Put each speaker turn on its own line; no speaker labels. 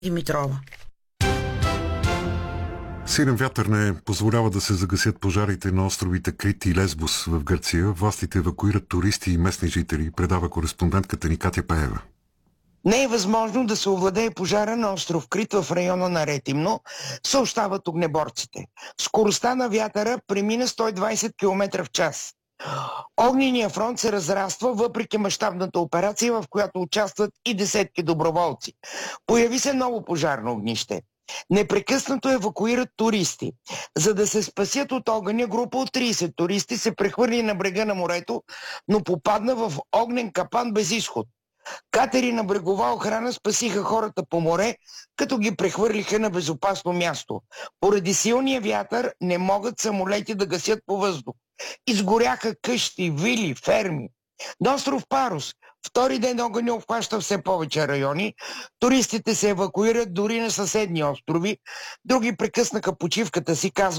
Димитрова.
Силен вятър не позволява да се загасят пожарите на островите Крит и Лесбос в Гърция. Властите евакуират туристи и местни жители, предава кореспондентката ни Катя Пеева.
Не е възможно да се овладее пожара на остров Крит в района на Ретимно, съобщават огнеборците. Скоростта на вятъра премина 120 км в час. Огненият фронт се разраства въпреки мащабната операция, в която участват и десетки доброволци. Появи се ново пожарно огнище. Непрекъснато евакуират туристи. За да се спасят от огъня, група от 30 туристи се прехвърли на брега на морето, но попадна в огнен капан без изход. Катери на брегова охрана спасиха хората по море, като ги прехвърлиха на безопасно място. Поради силния вятър не могат самолети да гасят по въздух. Изгоряха къщи, вили, ферми. На остров Парус втори ден огъня обхваща все повече райони. Туристите се евакуират дори на съседни острови. Други прекъснаха почивката си, казва